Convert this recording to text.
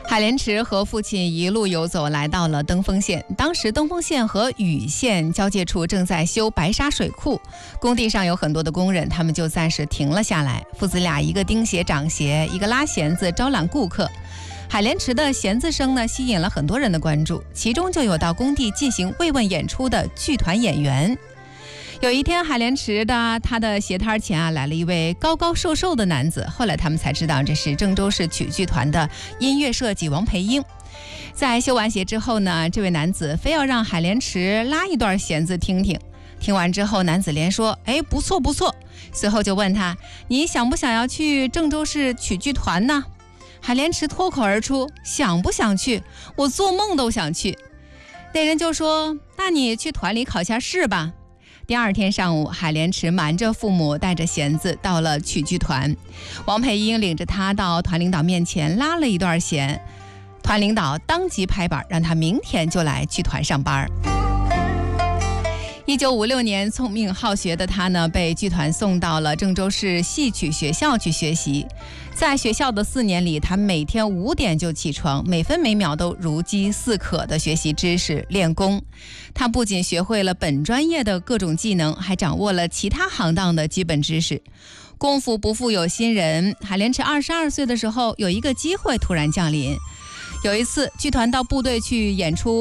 海莲池和父亲一路游走，来到了登封县。当时登封县和禹县交界处正在修白沙水库，工地上有很多的工人，他们就暂时停了下来。父子俩一个钉鞋长鞋，一个拉弦子招揽顾客。海莲池的弦子声呢，吸引了很多人的关注，其中就有到工地进行慰问演出的剧团演员。有一天，海莲池的他的鞋摊前来了一位高高瘦瘦的男子，后来他们才知道这是郑州市曲剧团的音乐设计王培英。在修完鞋之后呢，这位男子非要让海莲池拉一段弦子听听。听完之后，男子连说：“哎，不错不错。”随后就问他：“你想不想要去郑州市曲剧团呢？”海莲池脱口而出：“想不想去？我做梦都想去。”那人就说：“那你去团里考下试吧。”第二天上午，海莲池瞒着父母，带着弦子到了曲剧团。王培英领着他到团领导面前拉了一段弦，团领导当即拍板，让他明天就来剧团上班。1956年，聪明好学的他呢，被剧团送到了郑州市戏曲学校去学习。在学校的4年里，他每天5点就起床，每分每秒都如饥似渴地学习知识、练功。他不仅学会了本专业的各种技能，还掌握了其他行当的基本知识。功夫不负有心人，海莲池22岁的时候，有一个机会突然降临。有一次，剧团到部队去演出